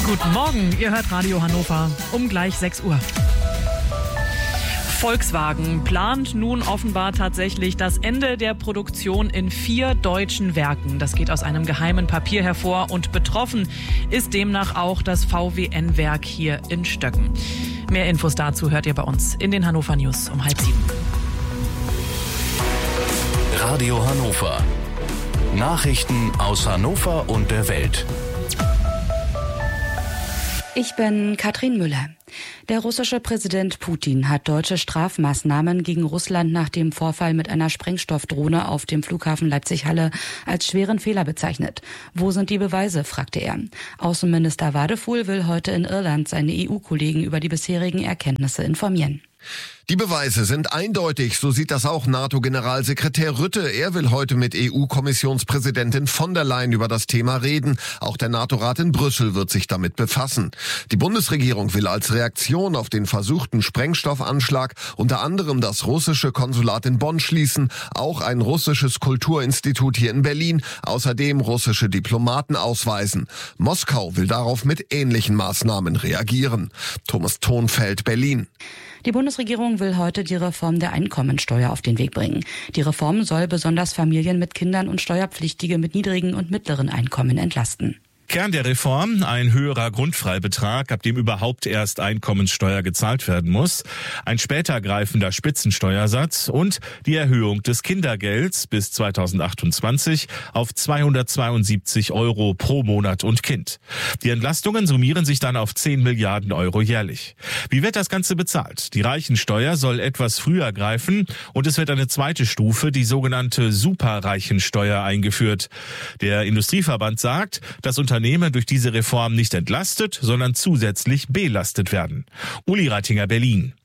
Guten Morgen, ihr hört Radio Hannover um gleich 6 Uhr. Volkswagen plant nun offenbar tatsächlich das Ende der Produktion in 4 deutschen Werken. Das geht aus einem geheimen Papier hervor und betroffen ist demnach auch das VWN-Werk hier in Stöcken. Mehr Infos dazu hört ihr bei uns in den Hannover News um 6:30. Radio Hannover. Nachrichten aus Hannover und der Welt. Ich bin Katrin Müller. Der russische Präsident Putin hat deutsche Strafmaßnahmen gegen Russland nach dem Vorfall mit einer Sprengstoffdrohne auf dem Flughafen Leipzig-Halle als schweren Fehler bezeichnet. Wo sind die Beweise, fragte er. Außenminister Wadefuhl will heute in Irland seine EU-Kollegen über die bisherigen Erkenntnisse informieren. Die Beweise sind eindeutig, so sieht das auch NATO-Generalsekretär Rutte. Er will heute mit EU-Kommissionspräsidentin von der Leyen über das Thema reden. Auch der NATO-Rat in Brüssel wird sich damit befassen. Die Bundesregierung will als Reaktion auf den versuchten Sprengstoffanschlag unter anderem das russische Konsulat in Bonn schließen, auch ein russisches Kulturinstitut hier in Berlin, außerdem russische Diplomaten ausweisen. Moskau will darauf mit ähnlichen Maßnahmen reagieren. Thomas Thonfeld, Berlin. Die Bundesregierung will heute die Reform der Einkommensteuer auf den Weg bringen. Die Reform soll besonders Familien mit Kindern und Steuerpflichtige mit niedrigen und mittleren Einkommen entlasten. Kern der Reform, ein höherer Grundfreibetrag, ab dem überhaupt erst Einkommenssteuer gezahlt werden muss, ein später greifender Spitzensteuersatz und die Erhöhung des Kindergelds bis 2028 auf 272 € pro Monat und Kind. Die Entlastungen summieren sich dann auf 10 Milliarden € jährlich. Wie wird das Ganze bezahlt? Die Reichensteuer soll etwas früher greifen und es wird eine zweite Stufe, die sogenannte Superreichensteuer, eingeführt. Der Industrieverband sagt, dass Unternehmen durch diese Reform nicht entlastet, sondern zusätzlich belastet werden. Uli Reitinger, Berlin.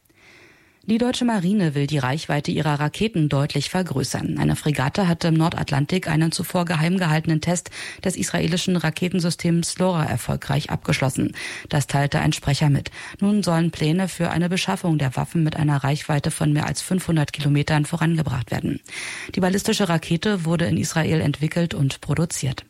Die deutsche Marine will die Reichweite ihrer Raketen deutlich vergrößern. Eine Fregatte hatte im Nordatlantik einen zuvor geheim gehaltenen Test des israelischen Raketensystems LoRa erfolgreich abgeschlossen. Das teilte ein Sprecher mit. Nun sollen Pläne für eine Beschaffung der Waffen mit einer Reichweite von mehr als 500 Kilometern vorangebracht werden. Die ballistische Rakete wurde in Israel entwickelt und produziert.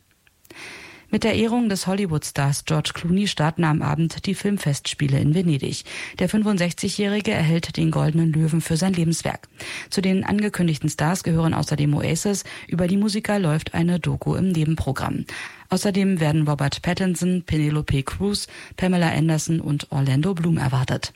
Mit der Ehrung des Hollywood-Stars George Clooney starten am Abend die Filmfestspiele in Venedig. Der 65-Jährige erhält den Goldenen Löwen für sein Lebenswerk. Zu den angekündigten Stars gehören außerdem Oasis. Über die Musiker läuft eine Doku im Nebenprogramm. Außerdem werden Robert Pattinson, Penelope Cruz, Pamela Anderson und Orlando Bloom erwartet.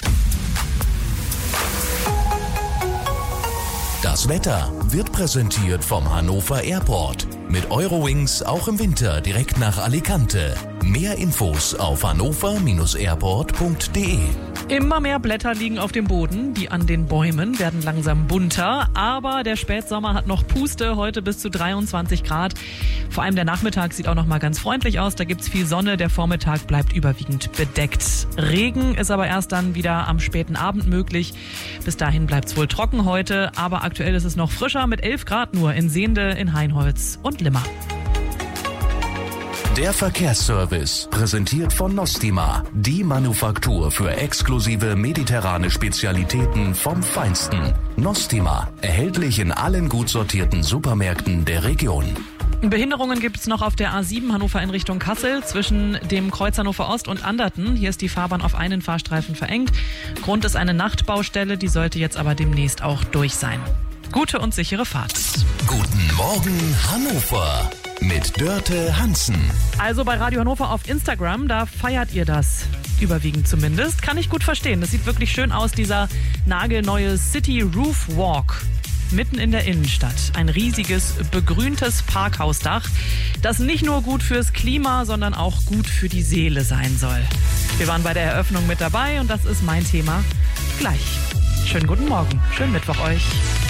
Das Wetter wird präsentiert vom Hannover Airport. Mit Eurowings auch im Winter direkt nach Alicante. Mehr Infos auf hannover-airport.de. Immer mehr Blätter liegen auf dem Boden, die an den Bäumen werden langsam bunter, aber der Spätsommer hat noch Puste, heute bis zu 23 Grad. Vor allem der Nachmittag sieht auch noch mal ganz freundlich aus, da gibt's viel Sonne, der Vormittag bleibt überwiegend bedeckt. Regen ist aber erst dann wieder am späten Abend möglich. Bis dahin bleibt's wohl trocken heute, aber aktuell ist es noch frischer mit 11 Grad nur in Sehnde, in Hainholz und Limmer. Der Verkehrsservice, präsentiert von Nostima, die Manufaktur für exklusive mediterrane Spezialitäten vom Feinsten. Nostima, erhältlich in allen gut sortierten Supermärkten der Region. Behinderungen gibt es noch auf der A7 Hannover in Richtung Kassel zwischen dem Kreuz Hannover Ost und Anderten. Hier ist die Fahrbahn auf einen Fahrstreifen verengt. Grund ist eine Nachtbaustelle, die sollte jetzt aber demnächst auch durch sein. Gute und sichere Fahrt. Guten Morgen Hannover mit Dörte Hansen. Also bei Radio Hannover auf Instagram, da feiert ihr das. Überwiegend zumindest. Kann ich gut verstehen. Das sieht wirklich schön aus, dieser nagelneue City Roof Walk. Mitten in der Innenstadt. Ein riesiges, begrüntes Parkhausdach, das nicht nur gut fürs Klima, sondern auch gut für die Seele sein soll. Wir waren bei der Eröffnung mit dabei und das ist mein Thema gleich. Schönen guten Morgen. Schönen Mittwoch euch.